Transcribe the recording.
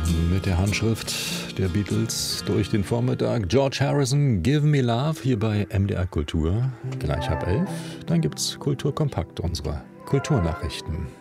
mit der Handschrift der Beatles durch den Vormittag. George Harrison, Give Me Love, hier bei MDR Kultur. Gleich ab 11. Dann gibt's Kulturkompakt, unsere Kulturnachrichten.